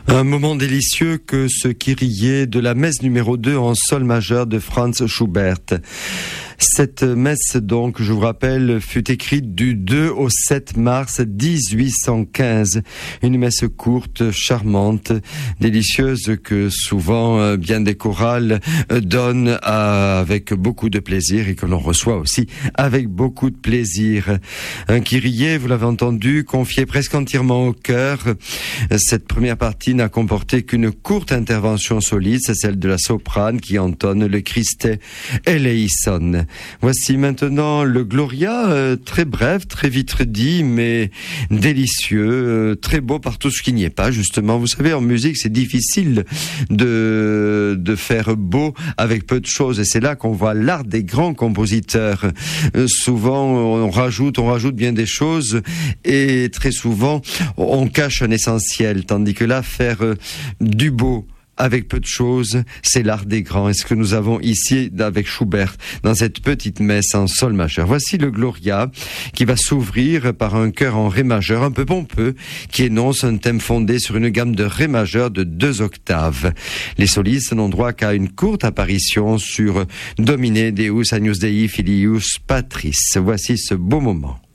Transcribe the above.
Un moment délicieux que ce Kyrie de la messe numéro 2 en sol majeur de Franz Schubert. Cette messe, donc, je vous rappelle, fut écrite du 2 au 7 mars 1815. Une messe courte, charmante, délicieuse que souvent bien des chorales donnent avec beaucoup de plaisir et que l'on reçoit aussi avec beaucoup de plaisir. Un Kyrie, vous l'avez entendu, confié presque entièrement au chœur. Cette première partie n'a comporté qu'une courte intervention soliste, celle de la soprane qui entonne le Christe eleison. Voici maintenant le Gloria, très bref, très vite dit, mais délicieux, très beau par tout ce qui n'y est pas, justement. Vous savez, en musique, c'est difficile de faire beau avec peu de choses, et c'est là qu'on voit l'art des grands compositeurs. Souvent, on rajoute bien des choses, et très souvent, on cache un essentiel, tandis que là, faire du beau avec peu de choses, c'est l'art des grands. Et ce que nous avons ici avec Schubert dans cette petite messe en sol majeur. Voici le Gloria qui va s'ouvrir par un chœur en ré majeur un peu pompeux qui énonce un thème fondé sur une gamme de ré majeur de 2 octaves. Les solistes n'ont droit qu'à une courte apparition sur Domine Deus Agnus Dei Filius Patris. Voici ce beau moment.